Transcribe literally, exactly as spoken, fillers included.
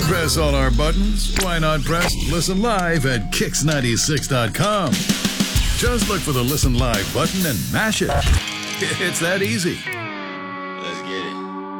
press all our buttons? Why not press Listen Live at kicks ninety-six dot com? Just look for the Listen Live button and mash it. It's that easy.